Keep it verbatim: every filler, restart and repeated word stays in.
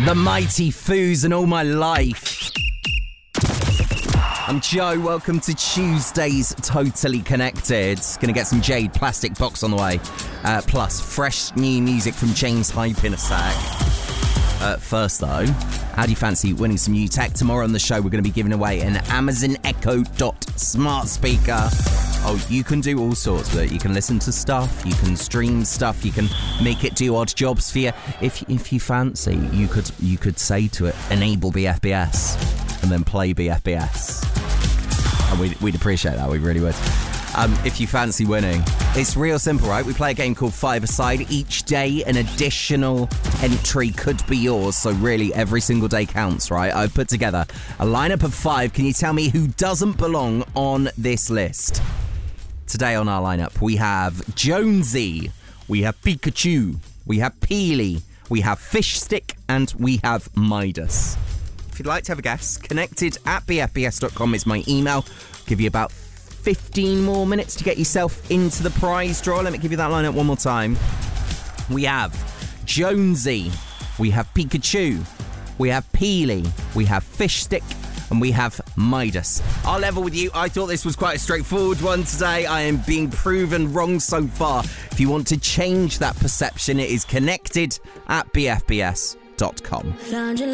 The Mighty Foos and All My Life. I'm Joe, welcome to Tuesday's Totally Connected. Gonna get some Jade Plastic Box on the way. Uh, plus, fresh new music from James Hype in a sec. Uh, first though, how do you fancy winning some new tech? Tomorrow on the show, we're going to be giving away an Amazon Echo Dot smart speaker. Oh, you can do all sorts with it. You can listen to stuff, you can stream stuff, you can make it do odd jobs for you. If if you fancy, you could you could say to it, enable B F B S, and then play B F B S. And we'd, we'd appreciate that, we really would. Um, if you fancy winning, it's real simple, right? We play a game called Five Aside. Each day, an additional entry could be yours. So really, every single day counts, right? I've put together a lineup of five. Can you tell me who doesn't belong on this list? Today on our lineup, we have Jonesy, we have Pikachu, we have Peely, we have Fish Stick, and we have Midas. If you'd like to have a guess, connected at b f b s dot com is my email. Give you about fifteen more minutes to get yourself into the prize draw. Let me give you that lineup one more time. We have Jonesy, we have Pikachu, we have Peely, we have Fish Stick, and we have Midas. I'll level with you. I thought this was quite a straightforward one today. I am being proven wrong so far. If you want to change that perception, it is connected at b f b s dot com.